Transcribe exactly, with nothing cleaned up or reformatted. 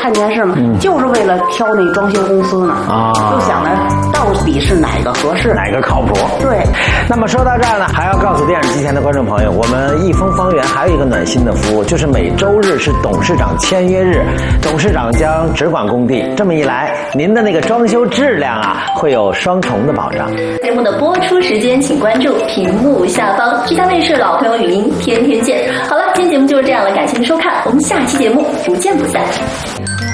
看电视嘛，嗯、就是为了挑那装修公司呢啊，就想着到底是哪个合适， 哪个靠谱。 对。 那么说到这儿呢，还要告诉电视机前的观众朋友，我们益丰方圆还有一个暖心的服务，就是每周日是董事长签约日，董事长将只管工地。这么一来，您的那个装修质量啊，会有双重的保障。 节目的播出时间，请关注屏幕下方。聚焦卫视老朋友语音，天天见。好了，今天节目就是这样了，感谢您收看，我们下期节目不见不散。